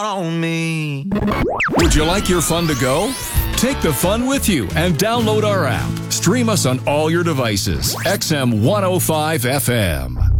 on me. Would you like your fun to go? Take the fun with you and download our app. Stream us on all your devices. XM 105 FM.